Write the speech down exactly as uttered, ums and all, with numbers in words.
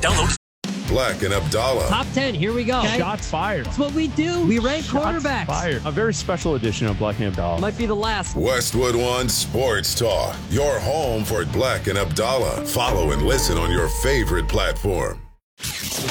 Download. Black and Abdallah. Top ten, here we go. Okay. Shots fired. That's what we do. We rank Shots quarterbacks. fired. A very special edition of Black and Abdallah. Might be the last. Westwood One Sports Talk. Your home for Black and Abdallah. Follow and listen on your favorite platform.